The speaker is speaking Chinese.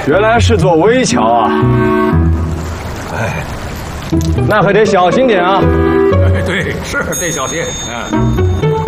原来是座危桥啊！ 哎， 那可得小心点啊！ 哎，对，是得小心。嗯。